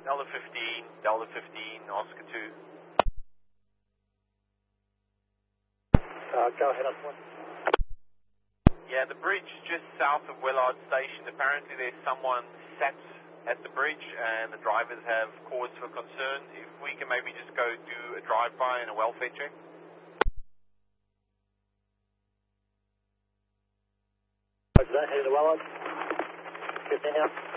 Delta 15, Oscar 2. Go ahead, up one. Yeah, the bridge just south of Willard Station. Apparently there's someone sat at the bridge and the drivers have cause for concern. If we can maybe just go do a drive-by and a welfare check. Roger that, headed to Willard. 15 out.